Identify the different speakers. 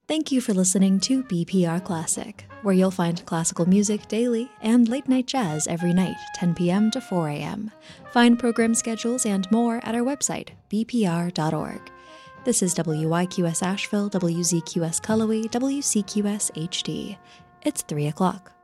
Speaker 1: Thank you for listening to BPR Classic, where you'll find classical music daily and late-night jazz every night, 10 p.m. to 4 a.m. Find program schedules and more at our website, bpr.org. This is WYQS Asheville, WZQS Cullowhee, WCQS HD. It's 3 o'clock.